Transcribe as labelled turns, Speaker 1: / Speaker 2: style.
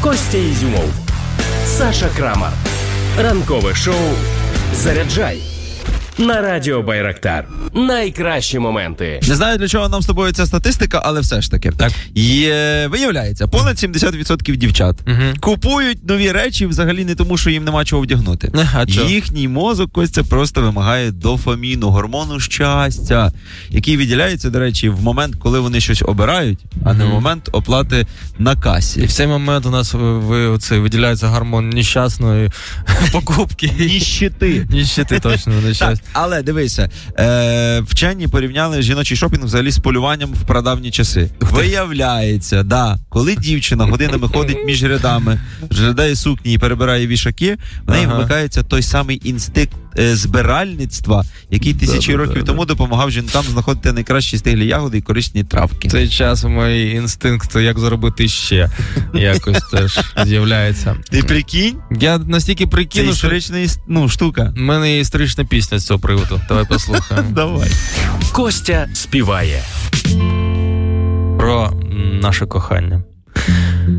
Speaker 1: Костя Ізюмов, Саша Крамар. Ранкове шоу «Заряджай» на Радіо Байрактар. Найкращі моменти.
Speaker 2: Не знаю, для чого нам з тобою ця статистика, але все ж таки.
Speaker 3: Так.
Speaker 2: Виявляється, понад 70% дівчат купують нові речі взагалі не тому, що їм нема чого вдягнути. Їхній мозок, Костя, просто вимагає дофаміну, гормону щастя, який виділяється, до речі, в момент, коли вони щось обирають, а не в момент оплати на касі.
Speaker 3: І в цей момент у нас виділяється гормон нещасної покупки. Ніщити, точно, нещастя.
Speaker 2: Але дивися, вчені порівняли жіночий шопінг взагалі з полюванням в прадавні часи. Виявляється, коли дівчина годинами ходить між рядами, розглядає сукні і перебирає вішаки, в неї вмикається той самий інстинкт збиральництва, який тисячі років тому допомагав жінкам знаходити найкращі стиглі ягоди і корисні травки.
Speaker 3: В цей час мій інстинкт, як заробити ще, якось теж з'являється.
Speaker 2: Ти прикинь?
Speaker 3: Я настільки прикину,
Speaker 2: що... Це історична штука.
Speaker 3: У мене є історична пісня з цього приводу. Давай послухаємо.
Speaker 2: Давай.
Speaker 1: Костя співає.
Speaker 3: Про наше кохання.